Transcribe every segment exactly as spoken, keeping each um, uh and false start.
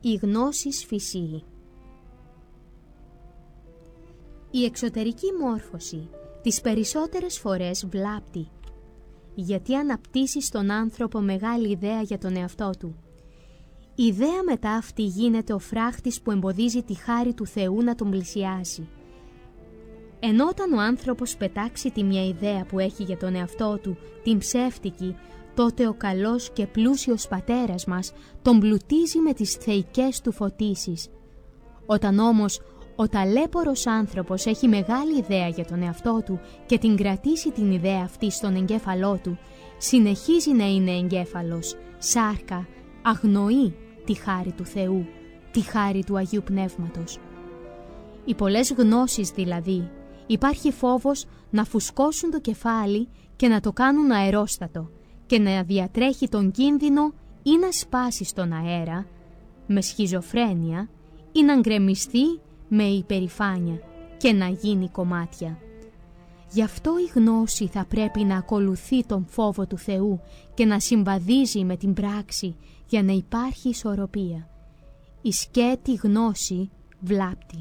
η γνώσης φυσίει. Η εξωτερική μόρφωση τις περισσότερες φορές βλάπτει, γιατί αναπτύσσει στον άνθρωπο μεγάλη ιδέα για τον εαυτό του. Η ιδέα μετά αυτή γίνεται ο φράχτης που εμποδίζει τη χάρη του Θεού να τον πλησιάσει. Ενώ όταν ο άνθρωπος πετάξει τη μια ιδέα που έχει για τον εαυτό του, την ψεύτικη, τότε ο καλός και πλούσιος πατέρας μας τον πλουτίζει με τις θεϊκές του φωτίσεις. Όταν όμως ο ταλέπορος άνθρωπος έχει μεγάλη ιδέα για τον εαυτό του και την κρατήσει την ιδέα αυτή στον εγκέφαλό του, συνεχίζει να είναι εγκέφαλος, σάρκα, αγνοεί τη χάρη του Θεού, τη χάρη του Αγίου Πνεύματος. Οι πολλές γνώσεις δηλαδή, υπάρχει φόβος να φουσκώσουν το κεφάλι και να το κάνουν αερόστατο και να διατρέχει τον κίνδυνο ή να σπάσει στον αέρα με σχιζοφρένεια ή να γκρεμιστεί με υπερηφάνεια και να γίνει κομμάτια. Γι' αυτό η γνώση θα πρέπει να ακολουθεί τον φόβο του Θεού και να συμβαδίζει με την πράξη για να υπάρχει ισορροπία. Η σκέτη γνώση βλάπτει.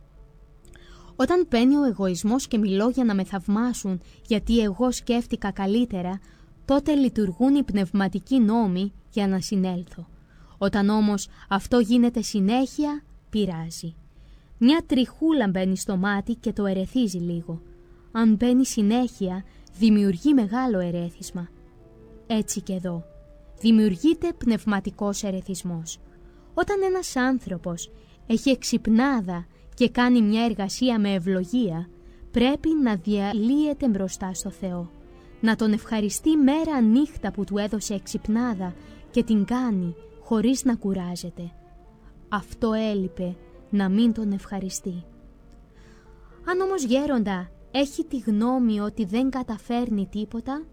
Όταν μπαίνει ο εγωισμός και μιλώ για να με θαυμάσουν γιατί εγώ σκέφτηκα καλύτερα, τότε λειτουργούν οι πνευματικοί νόμοι για να συνέλθω. Όταν όμως αυτό γίνεται συνέχεια, πειράζει. Μια τριχούλα μπαίνει στο μάτι και το ερεθίζει λίγο. Αν μπαίνει συνέχεια, δημιουργεί μεγάλο ερέθισμα. Έτσι και εδώ. Δημιουργείται πνευματικός ερεθισμός. Όταν ένας άνθρωπος έχει εξυπνάδα και κάνει μια εργασία με ευλογία, πρέπει να διαλύεται μπροστά στο Θεό. Να τον ευχαριστεί μέρα νύχτα που του έδωσε εξυπνάδα και την κάνει χωρίς να κουράζεται. Αυτό έλειπε, να μην τον ευχαριστεί. Αν όμως γέροντα έχει τη γνώμη ότι δεν καταφέρνει τίποτα,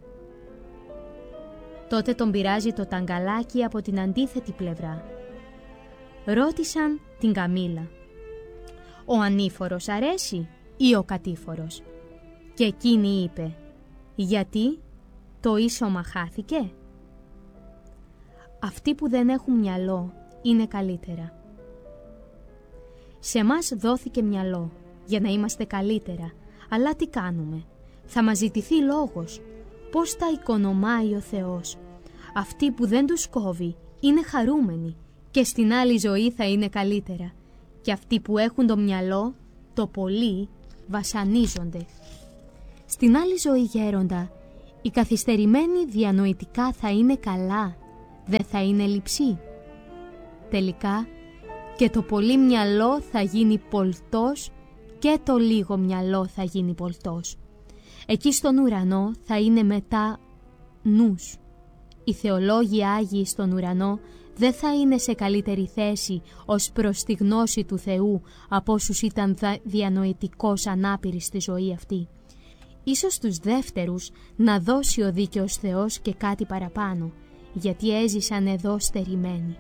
τότε τον πειράζει το ταγκαλάκι από την αντίθετη πλευρά. Ρώτησαν την Καμήλα, ο ανήφορος αρέσει ή ο κατήφορος? Και εκείνη είπε, γιατί το ίσωμα χάθηκε? Αυτοί που δεν έχουν μυαλό είναι καλύτερα. Σε μας δόθηκε μυαλό για να είμαστε καλύτερα, αλλά τι κάνουμε? Θα μας ζητηθεί λόγος. Πώς τα οικονομάει ο Θεός? Αυτοί που δεν τους κόβει είναι χαρούμενοι και στην άλλη ζωή θα είναι καλύτερα. Και αυτοί που έχουν το μυαλό, το πολύ, βασανίζονται. Στην άλλη ζωή, γέροντα, οι καθυστερημένοι διανοητικά θα είναι καλά, δεν θα είναι λειψή. Τελικά και το πολύ μυαλό θα γίνει πολτός και το λίγο μυαλό θα γίνει πολτός. Εκεί στον ουρανό θα είναι μετά νους. Οι θεολόγοι Άγιοι στον ουρανό δεν θα είναι σε καλύτερη θέση ως προς τη γνώση του Θεού από όσους ήταν διανοητικώς ανάπηροι στη ζωή αυτή. Ίσως τους δεύτερους να δώσει ο δίκαιος Θεός και κάτι παραπάνω, γιατί έζησαν εδώ στερημένοι.